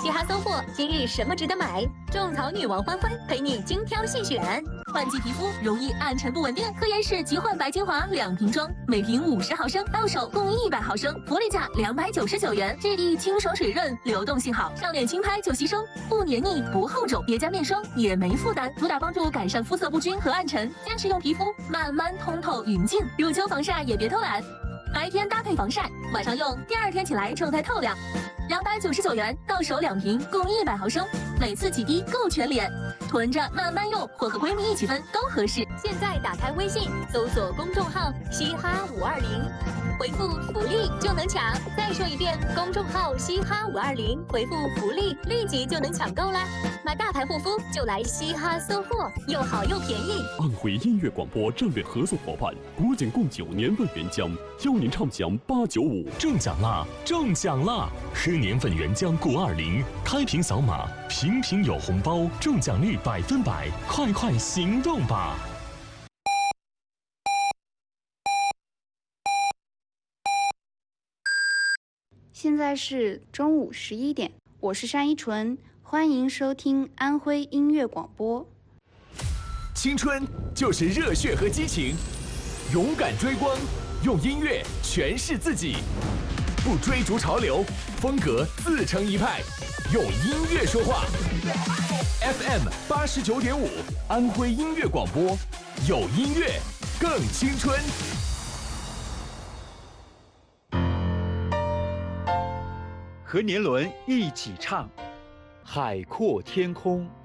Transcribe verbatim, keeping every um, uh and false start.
嘻哈搜货，今日什么值得买？种草女王欢欢陪你精挑细选。换季皮肤容易暗沉不稳定，科颜氏极焕白精华两瓶装，每瓶五十毫升，到手共一百毫升，福利价两百九十九元，质地清爽水润，流动性好，上脸轻拍就吸收，不黏腻不厚重，叠加面霜也没负担，主打帮助改善肤色不均和暗沉，坚持用皮肤慢慢通透匀净。入秋防晒也别偷懒，白天搭配防晒，晚上用，第二天起来状态透亮。两百九十九元，到手两瓶，共一百毫升，每次几滴够全脸，囤着慢慢用，或和闺蜜一起分都合适。现在打开微信，搜索公众号“嘻哈五二零”，回复“福利”就能抢。再说一遍，公众号“嘻哈五二零”，回复“福利”，立即就能抢购啦！买大牌护肤就来嘻哈搜货，又好又便宜。 安徽音乐广播战略合作伙伴国景贡酒年份原浆，邀您畅享八九五中奖啦！中奖啦！喝年份原浆谷二零，开瓶扫码，瓶瓶有红包，中奖率百分百，快快行动吧！ 现在是中午十一点，我是单依纯，欢迎收听安徽音乐广播。 青春就是热血和激情，勇敢追光，用音乐诠释自己，不追逐潮流，风格自成一派，用音乐说话。F M 八十九点五，安徽音乐广播，有音乐更青春。 和年轮一起唱，海阔天空。